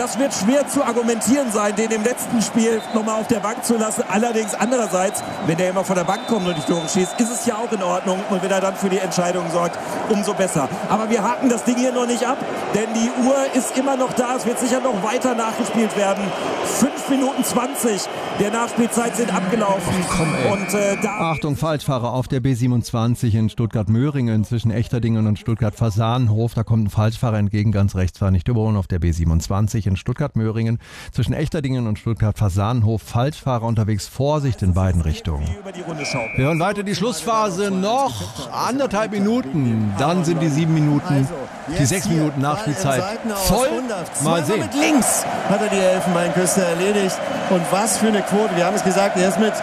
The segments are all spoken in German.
Das wird schwer zu argumentieren sein, den im letzten Spiel nochmal auf der Bank zu lassen. Allerdings andererseits, wenn der immer von der Bank kommt und die Tore schießt, ist es ja auch in Ordnung. Und wenn er dann für die Entscheidung sorgt, umso besser. Aber wir haken das Ding hier noch nicht ab, denn die Uhr ist immer noch da. Es wird sicher noch weiter nachgespielt werden. 5 Minuten 20 der Nachspielzeit sind abgelaufen. Achtung, Falschfahrer auf der B27 in Stuttgart-Möhringen zwischen Echterdingen und Stuttgart-Fasanenhof. Da kommt ein Falschfahrer entgegen, ganz rechts, fahr nicht überholen auf der B27 in Stuttgart-Möhringen zwischen Echterdingen und Stuttgart-Fasanenhof. Falschfahrer unterwegs, Vorsicht in beiden Richtungen. Wir hören weiter die Schlussphase, noch 1,5 Minuten. Dann sind die 7 Minuten, die 6 Minuten Nachspielzeit voll. Mal sehen. Mit links hat er die Elfenbeinküste erledigt. Und was für eine Quote. Wir haben es gesagt, er ist mit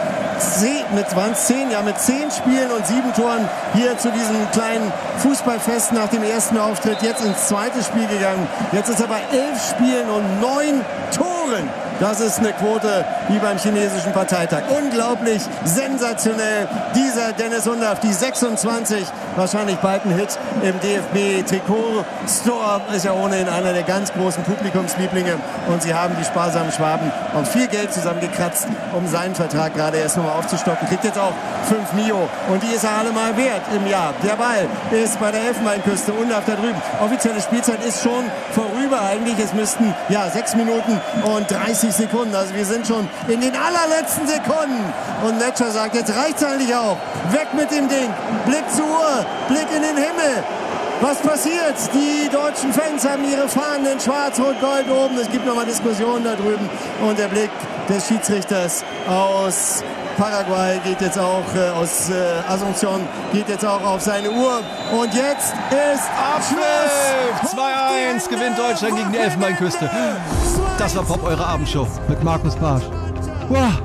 10 Spielen und 7 Toren hier zu diesem kleinen Fußballfest nach dem ersten Auftritt jetzt ins zweite Spiel gegangen. Jetzt ist er bei 11 Spielen und 9 Toren. Das ist eine Quote wie beim chinesischen Parteitag. Unglaublich, sensationell. Dieser Dennis Undaff, die 26, wahrscheinlich bald ein Hit im DFB-Trikot-Store. Ist ja ohnehin einer der ganz großen Publikumslieblinge. Und sie haben die sparsamen Schwaben auch viel Geld zusammengekratzt, um seinen Vertrag gerade erst nochmal aufzustocken. Kriegt jetzt auch 5 Mio. Und die ist er allemal wert im Jahr. Der Ball ist bei der Elfenbeinküste. Undaff da drüben. Offizielle Spielzeit ist schon vorüber eigentlich. Es müssten 6 Minuten und 30 Sekunden. Also wir sind schon in den allerletzten Sekunden. Und Netscher sagt, jetzt reicht es eigentlich auch. Weg mit dem Ding. Blick zur Uhr. Blick in den Himmel. Was passiert? Die deutschen Fans haben ihre Fahnen in Schwarz, Rot, Gold oben. Es gibt nochmal Diskussionen da drüben. Und der Blick des Schiedsrichters aus Paraguay geht jetzt auch, aus Asunción, geht jetzt auch auf seine Uhr. Und jetzt ist Abschluss. 2-1 gewinnt Deutschland gegen die Elfenbeinküste. Das war Pop, eure Abendshow mit Markus Barsch. Wow.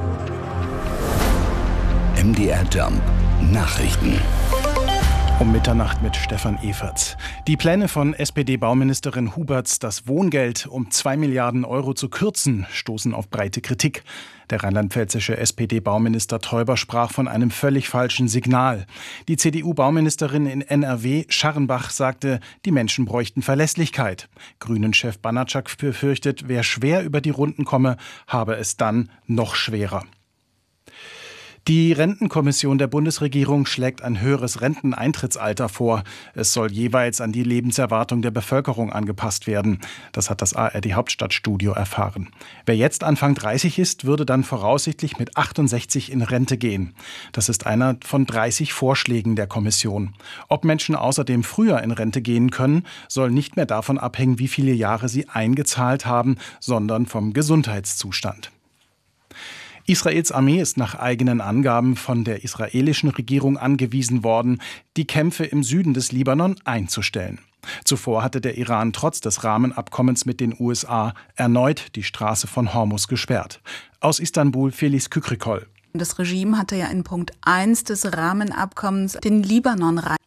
MDR Jump Nachrichten. Um Mitternacht mit Stefan Everts. Die Pläne von SPD-Bauministerin Huberts, das Wohngeld um 2 Milliarden Euro zu kürzen, stoßen auf breite Kritik. Der rheinland-pfälzische SPD-Bauminister Teuber sprach von einem völlig falschen Signal. Die CDU-Bauministerin in NRW, Scharrenbach, sagte, die Menschen bräuchten Verlässlichkeit. Grünen-Chef Banatschak befürchtet, wer schwer über die Runden komme, habe es dann noch schwerer. Die Rentenkommission der Bundesregierung schlägt ein höheres Renteneintrittsalter vor. Es soll jeweils an die Lebenserwartung der Bevölkerung angepasst werden. Das hat das ARD-Hauptstadtstudio erfahren. Wer jetzt Anfang 30 ist, würde dann voraussichtlich mit 68 in Rente gehen. Das ist einer von 30 Vorschlägen der Kommission. Ob Menschen außerdem früher in Rente gehen können, soll nicht mehr davon abhängen, wie viele Jahre sie eingezahlt haben, sondern vom Gesundheitszustand. Israels Armee ist nach eigenen Angaben von der israelischen Regierung angewiesen worden, die Kämpfe im Süden des Libanon einzustellen. Zuvor hatte der Iran trotz des Rahmenabkommens mit den USA erneut die Straße von Hormuz gesperrt. Aus Istanbul Felice Kükrikol. Das Regime hatte ja in Punkt 1 des Rahmenabkommens den Libanon rein.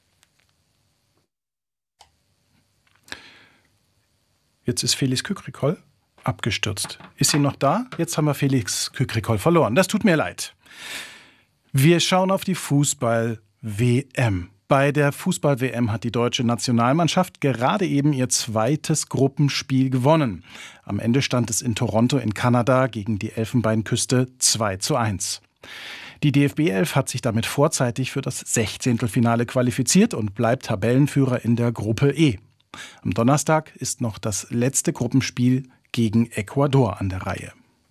Jetzt ist Felice Kükrikol abgestürzt. Ist sie noch da? Jetzt haben wir Felix Kükrikol verloren. Das tut mir leid. Wir schauen auf die Fußball-WM. Bei der Fußball-WM hat die deutsche Nationalmannschaft gerade eben ihr zweites Gruppenspiel gewonnen. Am Ende stand es in Toronto in Kanada gegen die Elfenbeinküste 2:1. Die DFB 11 hat sich damit vorzeitig für das 16. Finale qualifiziert und bleibt Tabellenführer in der Gruppe E. Am Donnerstag ist noch das letzte Gruppenspiel gegen Ecuador an der Reihe.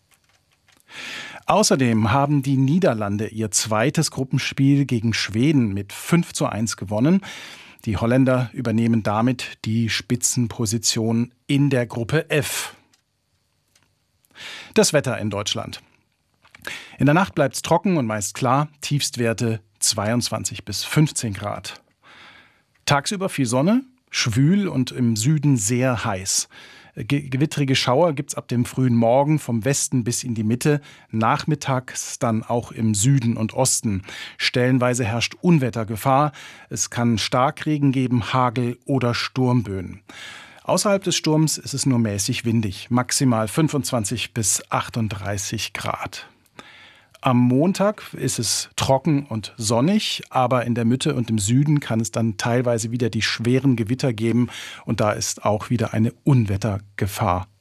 Außerdem haben die Niederlande ihr zweites Gruppenspiel gegen Schweden mit 5:1 gewonnen. Die Holländer übernehmen damit die Spitzenposition in der Gruppe F. Das Wetter in Deutschland. In der Nacht bleibt es trocken und meist klar, Tiefstwerte 22 bis 15 Grad. Tagsüber viel Sonne, schwül und im Süden sehr heiß. Gewittrige Schauer gibt es ab dem frühen Morgen vom Westen bis in die Mitte, nachmittags dann auch im Süden und Osten. Stellenweise herrscht Unwettergefahr. Es kann Starkregen geben, Hagel oder Sturmböen. Außerhalb des Sturms ist es nur mäßig windig, maximal 25 bis 38 Grad. Am Montag ist es trocken und sonnig, aber in der Mitte und im Süden kann es dann teilweise wieder die schweren Gewitter geben und da ist auch wieder eine Unwettergefahr